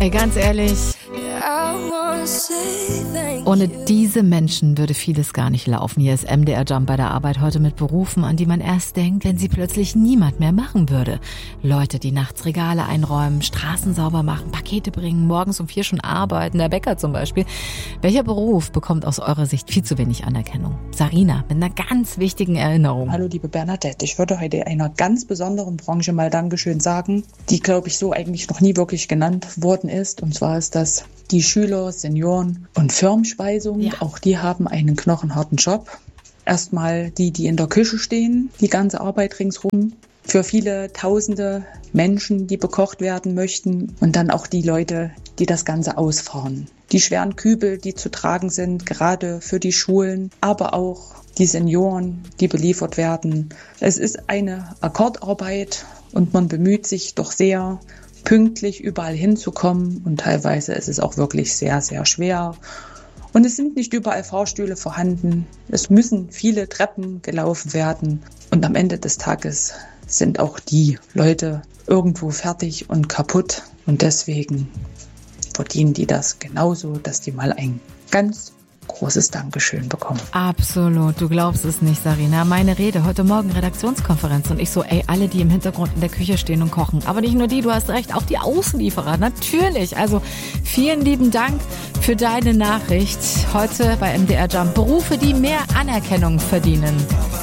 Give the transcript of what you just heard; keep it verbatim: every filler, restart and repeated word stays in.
Ey, ganz ehrlich, ohne diese Menschen würde vieles gar nicht laufen. Hier ist M D R Jump bei der Arbeit heute mit Berufen, an die man erst denkt, wenn sie plötzlich niemand mehr machen würde. Leute, die nachts Regale einräumen, Straßen sauber machen, Pakete bringen, morgens um vier schon arbeiten, der Bäcker zum Beispiel. Welcher Beruf bekommt aus eurer Sicht viel zu wenig Anerkennung? Sarina, mit einer ganz wichtigen Erinnerung. Hallo liebe Bernadette, ich würde heute einer ganz besonderen Branche mal Dankeschön sagen, die glaube ich so eigentlich noch nie wirklich genannt worden ist. Und zwar ist das die Schüler, Senioren und Firmenspeisung. Ja. Auch die haben einen knochenharten Job. Erstmal die, die in der Küche stehen, die ganze Arbeit ringsrum. Für viele tausende Menschen, die bekocht werden möchten. Und dann auch die Leute, die das Ganze ausfahren. Die schweren Kübel, die zu tragen sind, gerade für die Schulen, aber auch die Senioren, die beliefert werden. Es ist eine Akkordarbeit und man bemüht sich doch sehr, pünktlich überall hinzukommen. Und teilweise ist es auch wirklich sehr, sehr schwer. Und es sind nicht überall Fahrstühle vorhanden. Es müssen viele Treppen gelaufen werden. Und am Ende des Tages sind auch die Leute irgendwo fertig und kaputt. Und deswegen verdienen die das genauso, dass die mal ein ganz großes Dankeschön bekommen. Absolut, du glaubst es nicht, Sarina. Meine Rede, heute Morgen Redaktionskonferenz und ich so, ey, alle, die im Hintergrund in der Küche stehen und kochen. Aber nicht nur die, du hast recht, auch die Außenlieferer, natürlich. Also vielen lieben Dank für deine Nachricht heute bei M D R Jump. Berufe, die mehr Anerkennung verdienen.